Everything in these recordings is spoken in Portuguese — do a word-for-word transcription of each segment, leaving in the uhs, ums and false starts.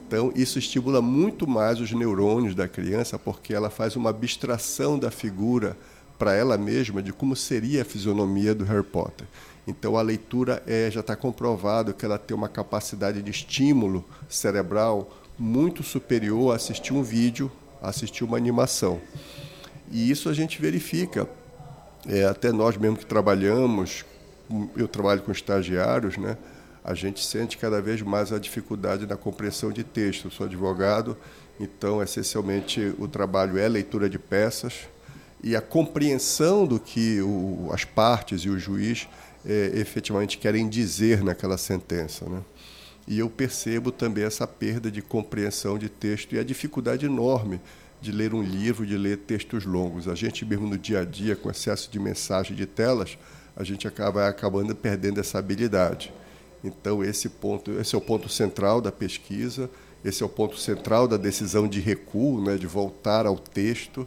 Então, isso estimula muito mais os neurônios da criança, porque ela faz uma abstração da figura para ela mesma de como seria a fisionomia do Harry Potter. Então, a leitura é, já está comprovado que ela tem uma capacidade de estímulo cerebral muito superior a assistir um vídeo, a assistir uma animação. E isso a gente verifica, é, até nós mesmo que trabalhamos, eu trabalho com estagiários, né? A gente sente cada vez mais a dificuldade na compreensão de texto. Eu sou advogado, então, essencialmente, o trabalho é leitura de peças e a compreensão do que o, as partes e o juiz é, efetivamente querem dizer naquela sentença, né? E eu percebo também essa perda de compreensão de texto e a dificuldade enorme de ler um livro, de ler textos longos. A gente mesmo no dia a dia, com excesso de mensagem de telas, a gente acaba acabando perdendo essa habilidade. Então, esse, ponto, esse é o ponto central da pesquisa, esse é o ponto central da decisão de recuo, né, de voltar ao texto.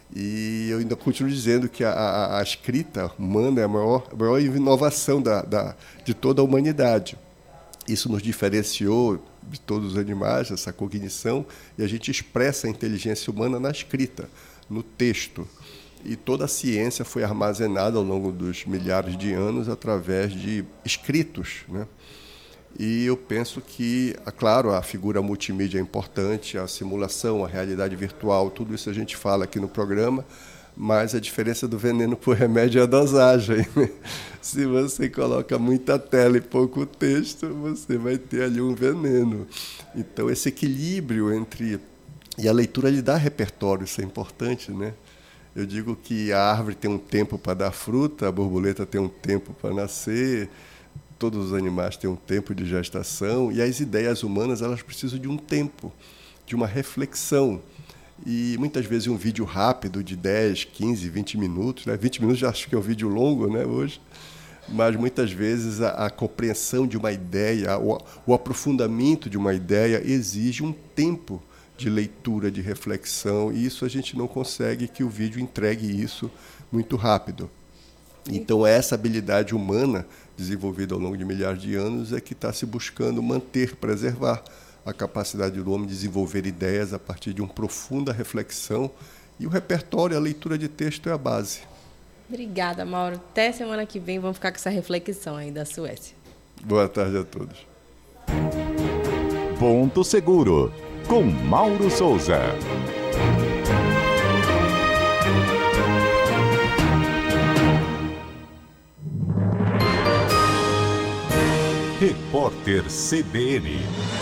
E eu ainda continuo dizendo que a, a, a escrita humana é a maior, a maior inovação da, da, de toda a humanidade. Isso nos diferenciou de todos os animais, essa cognição, e a gente expressa a inteligência humana na escrita, no texto. E toda a ciência foi armazenada ao longo dos milhares de anos através de escritos, né? E eu penso que, claro, a figura multimídia é importante, a simulação, a realidade virtual, tudo isso a gente fala aqui no programa, mas a diferença do veneno para o remédio é a dosagem. Se você coloca muita tela e pouco texto, você vai ter ali um veneno. Então, esse equilíbrio entre... E a leitura lhe dá repertório, isso é importante, né? Eu digo que a árvore tem um tempo para dar fruta, a borboleta tem um tempo para nascer, todos os animais têm um tempo de gestação, e as ideias humanas elas precisam de um tempo, de uma reflexão. E muitas vezes um vídeo rápido de dez, quinze, vinte minutos, né? vinte minutos já acho que é um vídeo longo, né, hoje, mas muitas vezes a, a compreensão de uma ideia, o, o aprofundamento de uma ideia exige um tempo de leitura, de reflexão, e isso a gente não consegue que o vídeo entregue isso muito rápido. Então, essa habilidade humana, desenvolvida ao longo de milhares de anos, é que está se buscando manter, preservar a capacidade do homem de desenvolver ideias a partir de uma profunda reflexão, e o repertório, a leitura de texto é a base. Obrigada, Mauro. Até semana que vem vamos ficar com essa reflexão aí da Suécia. Boa tarde a todos. Ponto Seguro, com Mauro Souza. Repórter C B N.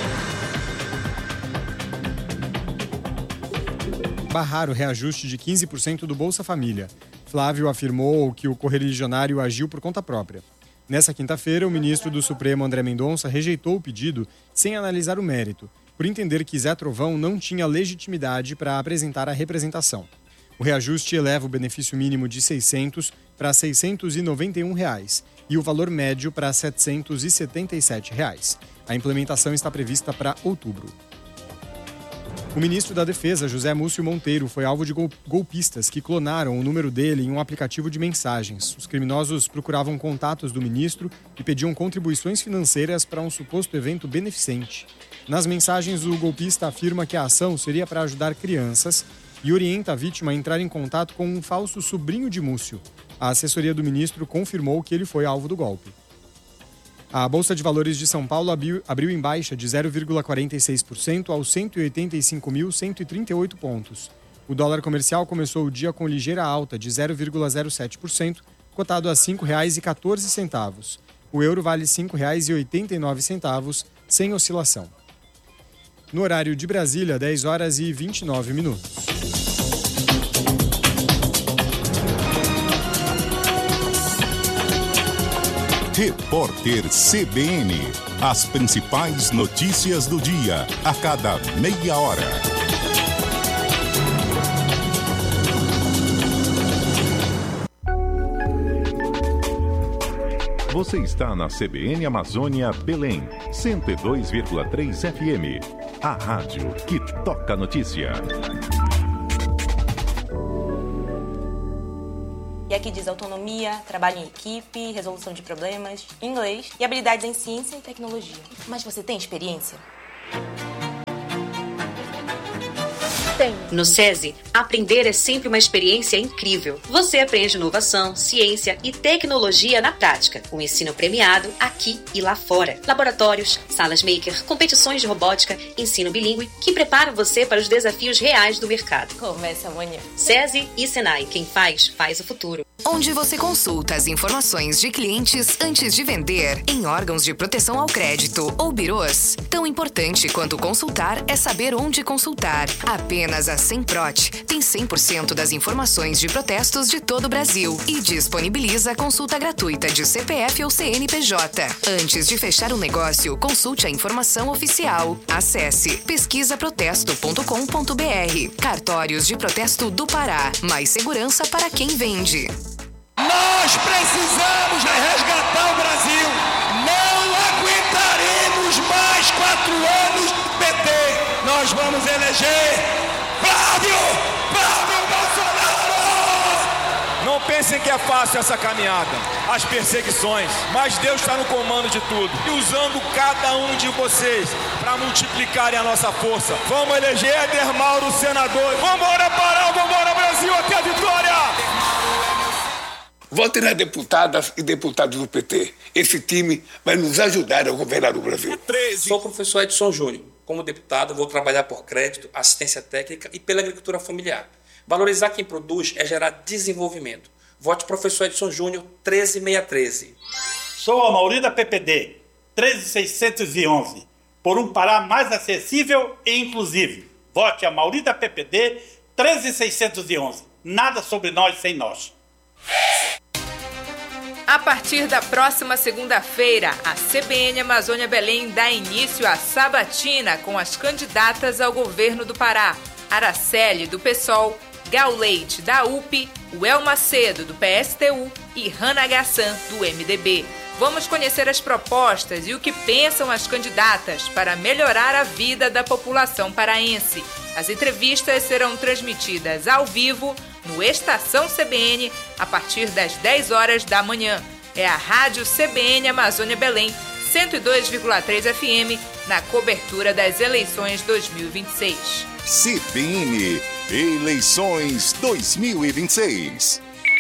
Barrar o reajuste de quinze por cento do Bolsa Família. Flávio afirmou que o correligionário agiu por conta própria. Nessa quinta-feira, o ministro do Supremo, André Mendonça, rejeitou o pedido sem analisar o mérito, por entender que Zé Trovão não tinha legitimidade para apresentar a representação. O reajuste eleva o benefício mínimo de seiscentos para seiscentos e noventa e um reais e o valor médio para setecentos e setenta e sete reais. A implementação está prevista para outubro. O ministro da Defesa, José Múcio Monteiro, foi alvo de golpistas que clonaram o número dele em um aplicativo de mensagens. Os criminosos procuravam contatos do ministro e pediam contribuições financeiras para um suposto evento beneficente. Nas mensagens, o golpista afirma que a ação seria para ajudar crianças e orienta a vítima a entrar em contato com um falso sobrinho de Múcio. A assessoria do ministro confirmou que ele foi alvo do golpe. A Bolsa de Valores de São Paulo abriu, abriu em baixa de zero vírgula quarenta e seis por cento aos cento e oitenta e cinco mil cento e trinta e oito pontos. O dólar comercial começou o dia com ligeira alta de zero vírgula zero sete por cento, cotado a cinco reais e quatorze centavos. O euro vale cinco reais e oitenta e nove centavos, sem oscilação. No horário de Brasília, dez horas e vinte e nove minutos. Repórter C B N. As principais notícias do dia, a cada meia hora. Você está na C B N Amazônia Belém, cento e dois vírgula três F M. A rádio que toca a notícia. E aqui diz autonomia, trabalho em equipe, resolução de problemas, inglês e habilidades em ciência e tecnologia. Mas você tem experiência? tenho. No SESI, aprender é sempre uma experiência incrível. Você aprende inovação, ciência e tecnologia na prática, com ensino premiado aqui e lá fora. Laboratórios, salas maker, competições de robótica, ensino bilíngue que preparam você para os desafios reais do mercado. Começa amanhã. SESI e Senai, quem faz, faz o futuro. Onde você consulta as informações de clientes antes de vender, em órgãos de proteção ao crédito ou birôs. Tão importante quanto consultar é saber onde consultar. Apenas a Semprot tem cem por cento das informações de protestos de todo o Brasil e disponibiliza a consulta gratuita de C P F ou C N P J. Antes de fechar um negócio, consulte a informação oficial. Acesse pesquisa protesto ponto com ponto b r. Cartórios de Protesto do Pará. Mais segurança para quem vende. Nós precisamos resgatar o Brasil. Não aguentaremos mais quatro anos do P T. Nós vamos eleger Flávio, Flávio Bolsonaro. Não pensem que é fácil essa caminhada, as perseguições, mas Deus está no comando de tudo e usando cada um de vocês para multiplicarem a nossa força. Vamos eleger Éder Mauro senador. Vamos embora, Pará, vamos embora, Brasil, até a vitória. Votem nas deputadas e deputados do P T. Esse time vai nos ajudar a governar o Brasil. Sou o professor Edson Júnior. Como deputado, vou trabalhar por crédito, assistência técnica e pela agricultura familiar. Valorizar quem produz é gerar desenvolvimento. Vote professor Edson Júnior, treze mil seiscentos e treze. Sou a Mauri da P P D, treze mil seiscentos e onze. Por um Pará mais acessível e inclusivo. Vote a Mauri da P P D, treze mil seiscentos e onze. Nada sobre nós sem nós. A partir da próxima segunda-feira, a C B N Amazônia Belém dá início à sabatina com as candidatas ao governo do Pará. Araceli, do PSOL, Gal Leite, da U P, Uel Macedo, do P S T U e Hannah Gassan, do M D B. Vamos conhecer as propostas e o que pensam as candidatas para melhorar a vida da população paraense. As entrevistas serão transmitidas ao vivo no Estação C B N a partir das dez horas da manhã. É a Rádio C B N Amazônia Belém, cento e dois vírgula três F M, na cobertura das eleições dois mil e vinte e seis. C B N Eleições dois mil e vinte e seis.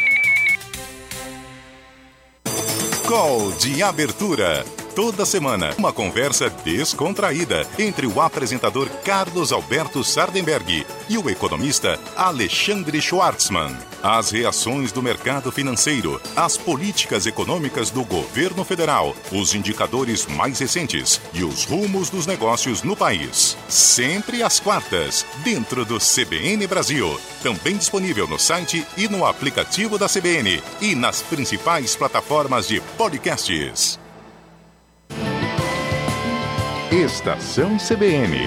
Call de abertura. Toda semana, uma conversa descontraída entre o apresentador Carlos Alberto Sardenberg e o economista Alexandre Schwartzman. As reações do mercado financeiro, as políticas econômicas do governo federal, os indicadores mais recentes e os rumos dos negócios no país. Sempre às quartas, dentro do C B N Brasil. Também disponível no site e no aplicativo da C B N e nas principais plataformas de podcasts. Estação C B N.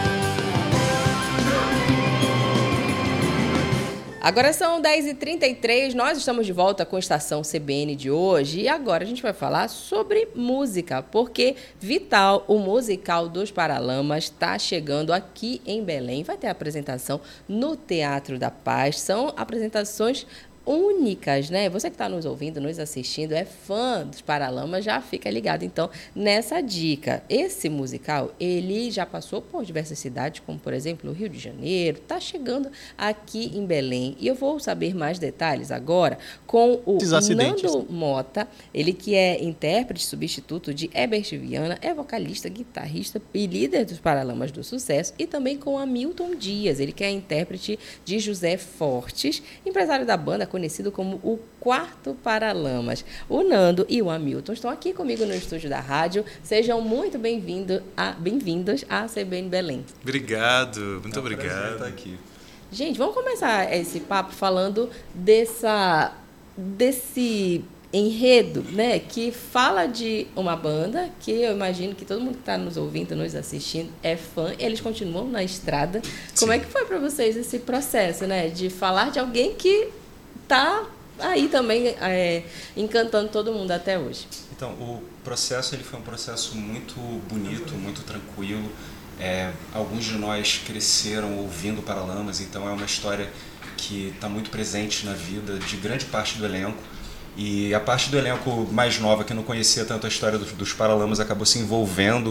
Agora são dez e trinta e três, nós estamos de volta com a Estação C B N de hoje e agora a gente vai falar sobre música, porque Vital, o musical dos Paralamas, está chegando aqui em Belém. Vai ter apresentação no Teatro da Paz, são apresentações únicas, né? Você que está nos ouvindo, nos assistindo, é fã dos Paralamas, já fica ligado, então, nessa dica. Esse musical, ele já passou por diversas cidades, como, por exemplo, o Rio de Janeiro, está chegando aqui em Belém. E eu vou saber mais detalhes agora com o Nando Mota, ele que é intérprete substituto de Herbert Viana, é vocalista, guitarrista e líder dos Paralamas do Sucesso, e também com Hamilton Dias, ele que é intérprete de José Fortes, empresário da banda, conhecido como o Quarto Paralamas. O Nando e o Hamilton estão aqui comigo no estúdio da rádio. Sejam muito bem-vindos a, bem-vindos à C B N Belém. Obrigado, muito é um obrigado. Estar aqui. Gente, vamos começar esse papo falando dessa, desse enredo, né, que fala de uma banda que eu imagino que todo mundo que está nos ouvindo, nos assistindo, é fã. Eles continuam na estrada. Como Sim. é que foi para vocês esse processo, né, de falar de alguém que está aí também é, encantando todo mundo até hoje? Então, o processo ele foi um processo muito bonito, muito tranquilo. É, alguns de nós cresceram ouvindo Paralamas, então é uma história que está muito presente na vida de grande parte do elenco. E a parte do elenco mais nova, que não conhecia tanto a história dos, dos Paralamas, acabou se envolvendo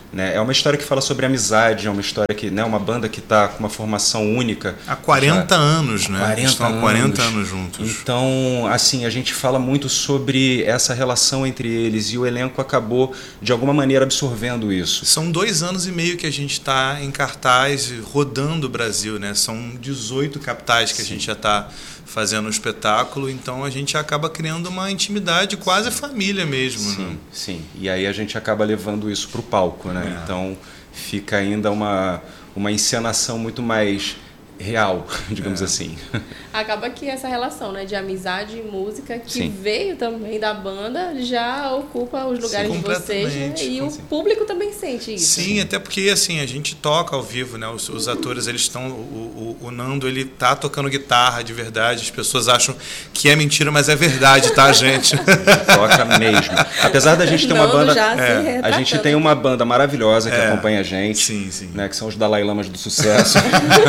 Né? É uma história que fala sobre amizade, é uma história que, né, uma banda que está com uma formação única. Há quarenta já, anos, né? quarenta Estão há quarenta anos. anos juntos. Então, assim, a gente fala muito sobre essa relação entre eles e o elenco acabou, de alguma maneira, absorvendo isso. São dois anos e meio que a gente está em cartaz, rodando o Brasil, né? São dezoito capitais que Sim. a gente já está fazendo o espetáculo, então a gente acaba criando uma intimidade quase família mesmo. Sim, né? sim. E aí a gente acaba levando isso para o palco, né? É. Então fica ainda uma, uma encenação muito mais real, digamos é. assim. Acaba que essa relação, né, de amizade e música que Sim. veio também da banda já ocupa os lugares Sim, de vocês, né? E o Sim. público também sente isso. Sim, até porque assim, a gente toca ao vivo, né? Os, os atores, eles estão, o, o, o Nando, ele tá tocando guitarra de verdade, as pessoas acham que é mentira, mas é verdade, tá, gente? Toca mesmo. Apesar da gente ter uma Nando banda, já se é, a gente tem uma banda maravilhosa que É. acompanha a gente, Sim, sim. né, que são os Dalai Lamas do sucesso.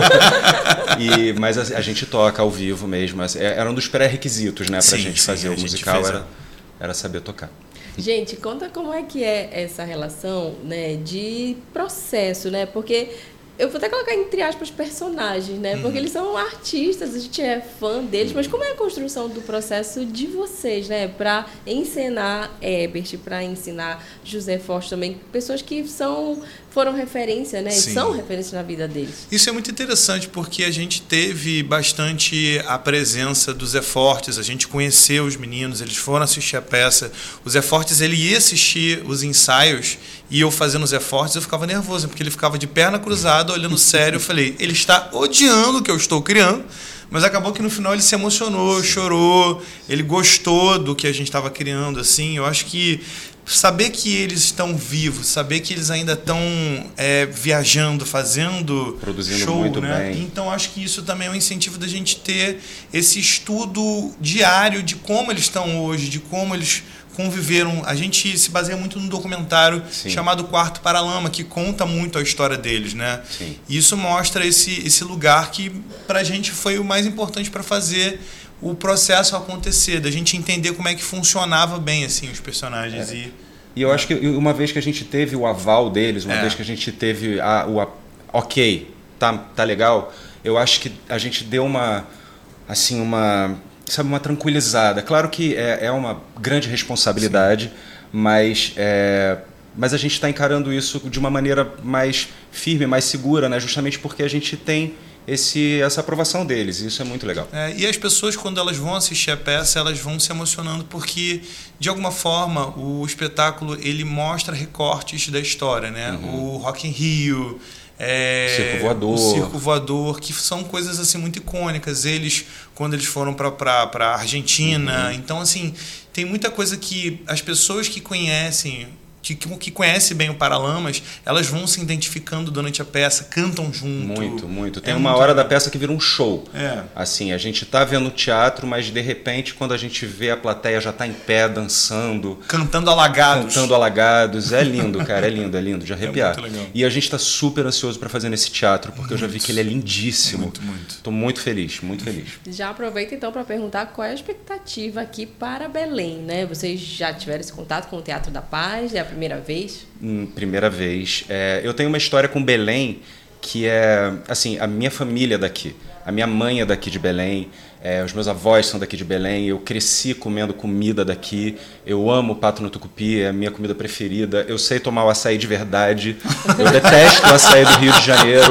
E, mas a, a gente toca ao vivo mesmo. Era um dos pré-requisitos, né, pra Sim, gente sim, fazer a o gente musical, fez a- era, era saber tocar. Gente, conta como é que é essa relação, né, de processo, né? Porque eu vou até colocar entre aspas personagens, né? Porque eles são artistas, a gente é fã deles, mas como é a construção do processo de vocês, né? Para encenar Herbert, para ensinar José Forte também, pessoas que são foram referência, né? E Sim. são referência na vida deles. Isso é muito interessante porque a gente teve bastante a presença do Zé Fortes, a gente conheceu os meninos, eles foram assistir a peça. O Zé Fortes, ele ia assistir os ensaios e eu fazendo o Zé Fortes, eu ficava nervoso, porque ele ficava de perna cruzada, olhando sério. Eu falei, ele está odiando o que eu estou criando, mas acabou que no final ele se emocionou, chorou, ele gostou do que a gente estava criando, assim. Eu acho que saber que eles estão vivos, saber que eles ainda estão é, viajando, fazendo Produzindo show, muito né? bem. Então acho que isso também é um incentivo da gente ter esse estudo diário de como eles estão hoje, de como eles conviveram. A gente se baseia muito num documentário Sim. chamado Quarto Paralama, que conta muito a história deles, né? Sim. E isso mostra esse, esse lugar que pra gente foi o mais importante para fazer o processo acontecer, da gente entender como é que funcionava bem assim os personagens. É. E, E eu acho que uma vez que a gente teve o aval deles, uma É. vez que a gente teve a, o a, ok, tá, tá legal, eu acho que a gente deu uma, assim, uma, sabe, uma tranquilizada. Claro que é, é uma grande responsabilidade, mas, é, mas a gente está encarando isso de uma maneira mais firme, mais segura, né? Justamente porque a gente tem esse, essa aprovação deles, e isso é muito legal. É, e as pessoas, quando elas vão assistir a peça, elas vão se emocionando porque, de alguma forma, o espetáculo ele mostra recortes da história, né? Uhum. O Rock in Rio, é, Circo Voador. o Circo Voador, que são coisas assim muito icônicas. Eles, quando eles foram para a Argentina, Uhum. então assim tem muita coisa que as pessoas que conhecem Que, que conhece bem o Paralamas, elas vão se identificando durante a peça, cantam junto. Muito, muito. Tem É uma muito hora legal. da peça que vira um show. É. Assim, a gente tá vendo teatro, mas de repente, quando a gente vê a plateia já tá em pé, dançando. Cantando alagados. Cantando alagados. É lindo, cara, é lindo, é lindo, de arrepiar. muito legal. E a gente tá super ansioso para fazer nesse teatro, porque eu já vi que ele é lindíssimo. Muito, muito. Tô muito feliz, muito feliz. Já aproveita então para perguntar qual é a expectativa aqui para Belém, né? Vocês já tiveram esse contato com o Teatro da Paz? É a primeira vez? Hum, primeira vez. É, eu tenho uma história com Belém que é, assim, a minha família é daqui. A minha mãe é daqui de Belém, é, os meus avós são daqui de Belém, eu cresci comendo comida daqui, eu amo pato no tucupi, é a minha comida preferida, eu sei tomar o açaí de verdade, eu detesto o açaí do Rio de Janeiro.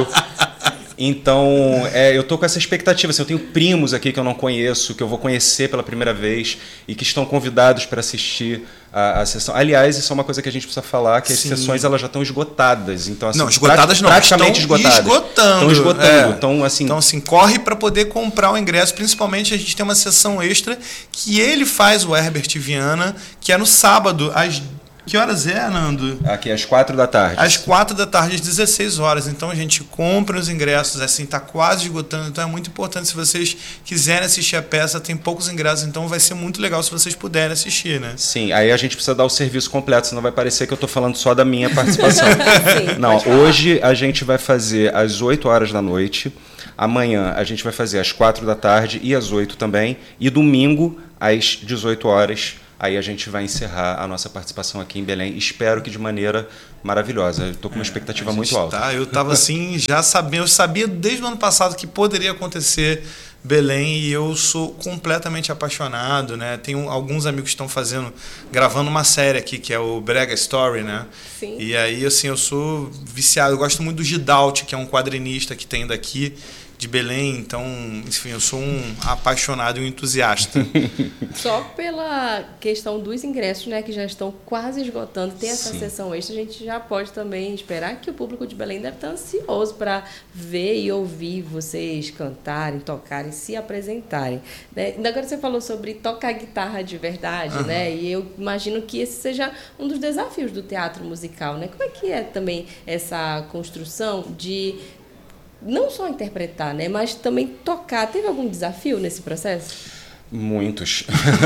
Então, é, eu tô com essa expectativa. Assim, eu tenho primos aqui que eu não conheço, que eu vou conhecer pela primeira vez e que estão convidados para assistir a, a sessão. Aliás, isso é uma coisa que a gente precisa falar, que as Sim. sessões elas já estão esgotadas. Então, assim, Não, esgotadas não, praticamente estão esgotadas. esgotando. Estão esgotando. É. Então, assim, então, assim, corre para poder comprar o ingresso. Principalmente, a gente tem uma sessão extra que ele faz, o Herbert Viana, que é no sábado, às... Que horas é, Nando? Aqui, às quatro da tarde. Às quatro da tarde, às dezesseis horas. Então, a gente compra os ingressos, assim, tá quase esgotando. Então, é muito importante, se vocês quiserem assistir a peça, tem poucos ingressos, então vai ser muito legal se vocês puderem assistir, né? Sim, aí a gente precisa dar o serviço completo, senão vai parecer que eu estou falando só da minha participação. Sim, Não, pode falar. hoje a gente vai fazer às oito horas da noite, amanhã a gente vai fazer às quatro da tarde e às oito também, e domingo às dezoito horas aí a gente vai encerrar a nossa participação aqui em Belém. Espero que de maneira maravilhosa. Estou com uma expectativa é, muito alta. Tá, eu estava assim, já sabendo, eu sabia desde o ano passado que poderia acontecer Belém e eu sou completamente apaixonado, né? Tenho alguns amigos que estão fazendo, gravando uma série aqui que é o Brega Story, né? Sim. E aí, assim, eu sou viciado. Eu gosto muito do Gidalt, que é um quadrinista que tem daqui de Belém, então, enfim, eu sou um apaixonado e um entusiasta. Só pela questão dos ingressos, né, que já estão quase esgotando, tem essa Sim. sessão extra, a gente já pode também esperar que o público de Belém deve estar ansioso para ver e ouvir vocês cantarem, tocarem, se apresentarem. Né? Agora você falou sobre tocar guitarra de verdade, uhum. né? E eu imagino que esse seja um dos desafios do teatro musical, né? Como é que é também essa construção de não só interpretar, né, mas também tocar? Teve algum desafio nesse processo? Muitos.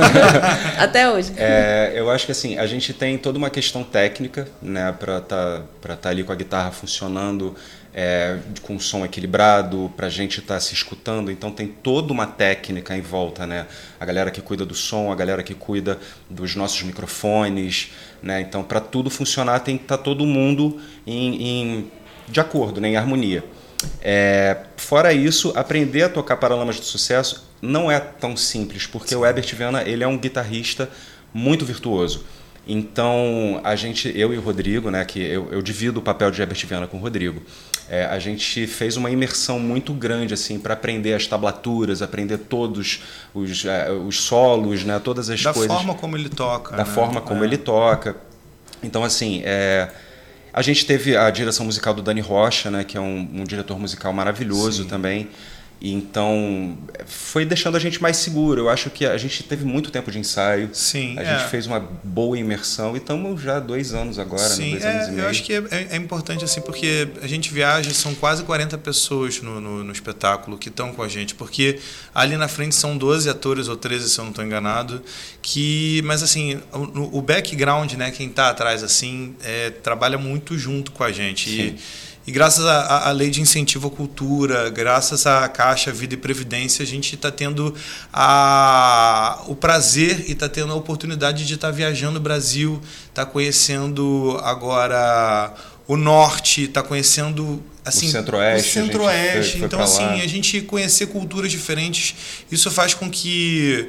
Até hoje. É, eu acho que assim, a gente tem toda uma questão técnica, né, para estar para estar ali com a guitarra funcionando, é, com o som equilibrado, para a gente estar se escutando. Então tem toda uma técnica em volta, né? A galera que cuida do som, a galera que cuida dos nossos microfones, né? Então para tudo funcionar tem que estar todo mundo em, em, de acordo, né, em harmonia. É, fora isso, aprender a tocar Paralamas do Sucesso não é tão simples, porque Sim. o Herbert Viana, ele é um guitarrista muito virtuoso. Então, a gente, eu e o Rodrigo, né, que eu, eu divido o papel de Herbert Viana com o Rodrigo, é, a gente fez uma imersão muito grande assim, para aprender as tablaturas, aprender todos os, é, os solos, né, todas as da coisas. Da forma como ele toca. Da né? forma como é. ele toca. Então, assim, é... a gente teve a direção musical do Dani Rocha, né, que é um, um diretor musical maravilhoso Sim. também. E então, foi deixando a gente mais seguro. Eu acho que a gente teve muito tempo de ensaio. Sim, a é. gente fez uma boa imersão e estamos já há dois anos agora, Sim, né, dois é, anos e meio. Eu acho que é, é importante, assim, porque a gente viaja, são quase quarenta pessoas no, no, no espetáculo que estão com a gente, porque ali na frente são doze atores, ou treze, se eu não estou enganado, que, mas assim, o, o background, né, quem está atrás, assim, é, trabalha muito junto com a gente. Sim. E, E graças à lei de incentivo à cultura, graças à Caixa Vida e Previdência, a gente está tendo a, o prazer e está tendo a oportunidade de estar tá viajando o Brasil, está conhecendo agora o Norte, está conhecendo assim, o Centro-Oeste. O Centro-Oeste. Foi, foi então, assim, a gente conhecer culturas diferentes, isso faz com que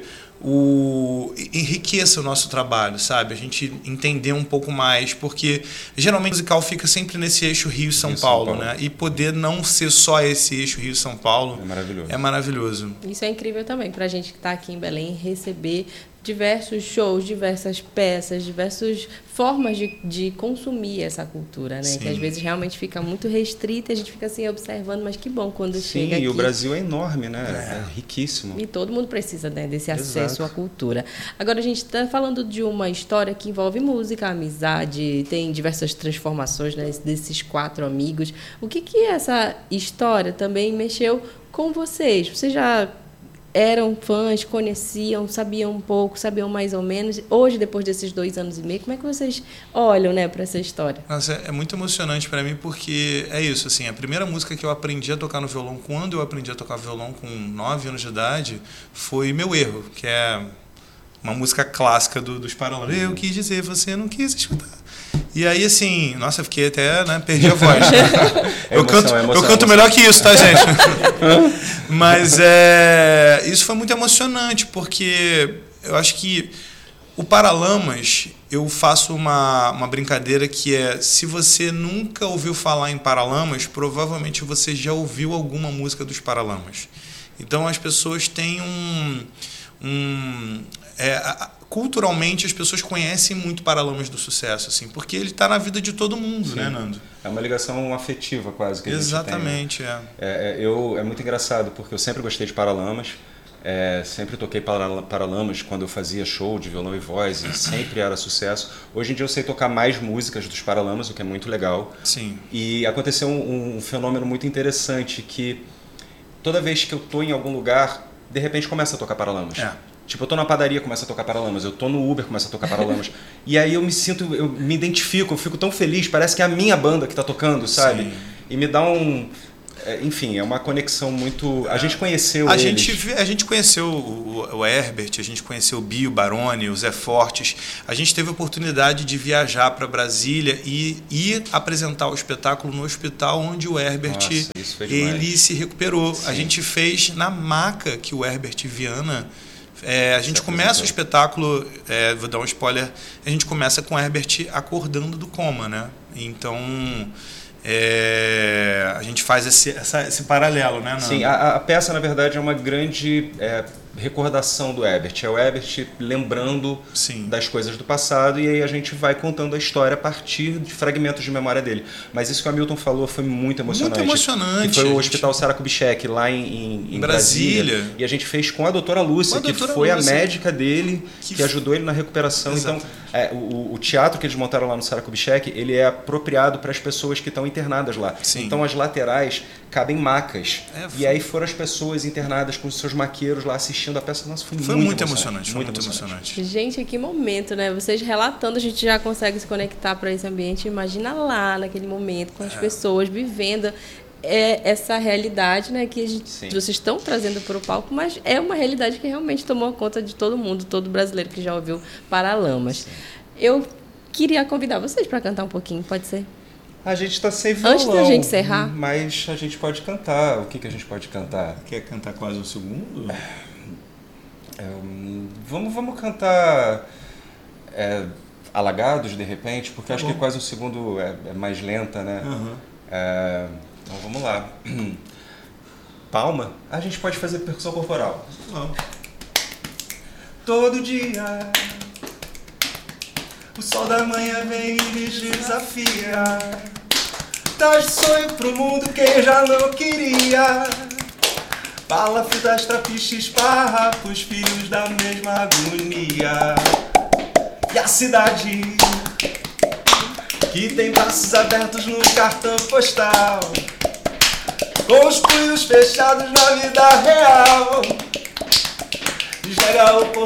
o enriqueça o nosso trabalho, sabe? A gente entender um pouco mais, porque geralmente o musical fica sempre nesse eixo Rio-São Rio, Paulo, Paulo, né? E poder não ser só esse eixo Rio-São Paulo é maravilhoso. É maravilhoso. Isso é incrível também, pra gente que está aqui em Belém, receber diversos shows, diversas peças, diversas formas de, de consumir essa cultura, né? Sim. Que às vezes realmente fica muito restrita, a gente fica assim observando, mas que bom quando Sim, chega aqui. E o Brasil é enorme, né? É, é riquíssimo. E todo mundo precisa, né, desse acesso Exato. à cultura. Agora a gente está falando de uma história que envolve música, amizade, tem diversas transformações, né, desses quatro amigos. O que que essa história também mexeu com vocês? Vocês já eram fãs, conheciam, sabiam um pouco, sabiam mais ou menos? Hoje, depois desses dois anos e meio, como é que vocês olham, né, para essa história? Nossa, é muito emocionante para mim, porque é isso, assim, a primeira música que eu aprendi a tocar no violão, quando eu aprendi a tocar violão com nove anos de idade, foi Meu Erro, que é uma música clássica do, dos Paralamas. Eu quis dizer, você não quis escutar. E aí, assim, nossa, eu fiquei até, né, perdi a voz. É eu emoção, canto, é emoção, eu canto é melhor que isso, tá, gente? Mas é, isso foi muito emocionante, porque eu acho que o Paralamas, eu faço uma, uma brincadeira que é, se você nunca ouviu falar em Paralamas, provavelmente você já ouviu alguma música dos Paralamas. Então, as pessoas têm um... um é, culturalmente, as pessoas conhecem muito Paralamas do Sucesso, assim, porque ele está na vida de todo mundo, Sim. né, Nando? É uma ligação afetiva quase que a Exatamente, gente tem, né? é. É, eu, é muito engraçado, porque eu sempre gostei de Paralamas, é, sempre toquei Paralamas quando eu fazia show de violão e voz, e sempre era sucesso. Hoje em dia eu sei tocar mais músicas dos Paralamas, o que é muito legal. Sim. E aconteceu um, um fenômeno muito interessante, que toda vez que eu estou em algum lugar, de repente começa a tocar Paralamas. É. Tipo, eu tô na padaria, começa a tocar Paralamas, eu tô no Uber, começa a tocar Paralamas. E aí eu me sinto, eu me identifico, eu fico tão feliz, parece que é a minha banda que tá tocando, sabe? Sim. E me dá um... é, enfim, é uma conexão muito... A gente conheceu a eles. Gente, a gente conheceu o, o Herbert, a gente conheceu o Bio Baroni, o Zé Fortes. A gente teve a oportunidade de viajar para Brasília e ir apresentar o espetáculo no hospital onde o Herbert Nossa, ele se recuperou. Sim. A gente fez na maca que o Herbert Viana... É, a gente começa o espetáculo, é, vou dar um spoiler, a gente começa com o Herbert acordando do coma, né? Então, é, a gente faz esse, essa, esse paralelo, né? Nando? Sim, a, a peça, na verdade, é uma grande é, recordação do Herbert. É o Herbert lembrando Sim. das coisas do passado e aí a gente vai contando a história a partir de fragmentos de memória dele. Mas isso que o Hamilton falou foi muito emocionante. Muito emocionante. Que foi o gente... Hospital Sara Kubitschek, lá em, em, em Brasília. Brasília. E a gente fez com a doutora Lúcia, a doutora que foi Lúcia. a médica dele, que, que ajudou ele na recuperação. Exatamente. Então, é, o, o teatro que eles montaram lá no Sara Kubitschek, ele é apropriado para as pessoas que estão internadas lá. Sim. Então, as laterais cabem macas. É, e aí foram as pessoas internadas com os seus maqueiros lá assistindo a peça. Nossa, foi, foi muito, muito emocionante. emocionante. Foi muito, muito emocionante. emocionante. Gente, que momento, né? Vocês relatando, a gente já consegue se conectar para esse ambiente. Imagina lá, naquele momento, com as é. pessoas vivendo é, essa realidade, né? Que a gente, vocês estão trazendo para o palco, mas é uma realidade que realmente tomou conta de todo mundo, todo brasileiro que já ouviu Paralamas. Sim. Eu queria convidar vocês para cantar um pouquinho, pode ser? A gente está sem violão. Antes da gente encerrar. Mas a gente pode cantar. O que, que a gente pode cantar? Quer cantar quase um segundo? É, um, vamos, vamos cantar é, Alagados, de repente, porque tá acho bom. que quase um segundo é, é mais lenta, né? Uhum. É, então vamos lá. Palma? A gente pode fazer percussão corporal. Vamos. Todo dia o sol da manhã vem e nos desafia. Traz sonho pro mundo quem já não queria. Palafitas, trapiches, farrapos, filhos da mesma agonia. E a cidade que tem braços abertos no cartão postal, com os punhos fechados na vida real, gera o